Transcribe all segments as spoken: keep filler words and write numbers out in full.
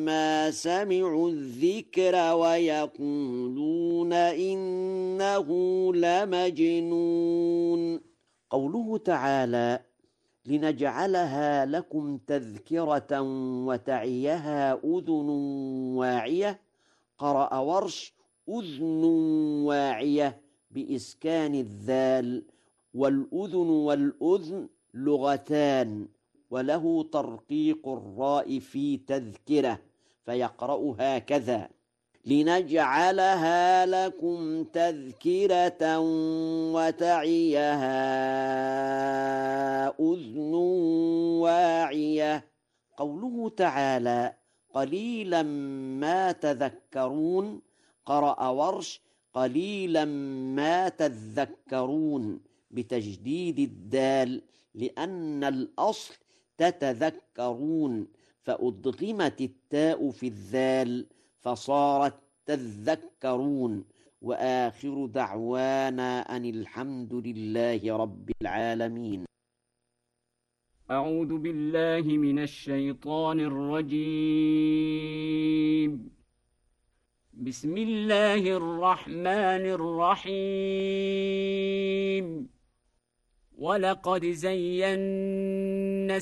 ما سمعوا الذكر ويقولون إنه لمجنون. قوله تعالى: لنجعلها لكم تذكرة وتعيها أذن واعية، قرأ ورش أذن واعية بإسكان الذال، والأذن والأذن لغتان، وله ترقيق الراء في تذكرة فيقرأ هكذا: لنجعلها لكم تذكرة وتعيها أذن واعية. قوله تعالى: قليلا ما تذكرون، قرأ ورش قليلا ما تذكرون بتجديد الدال، لأن الأصل تتذكرون، فأدغمت التاء في الذال فصارت تذكرون. وآخر دعوانا أن الحمد لله رب العالمين. أعوذ بالله من الشيطان الرجيم. بسم الله الرحمن الرحيم. ولقد زينا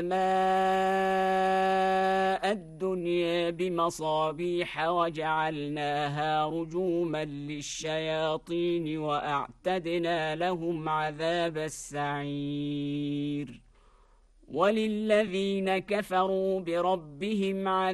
السماء الدنيا بمصابيح وجعلناها رجوما للشياطين وأعتدنا لهم عذاب السعير. وللذين كفروا بربهم عذاب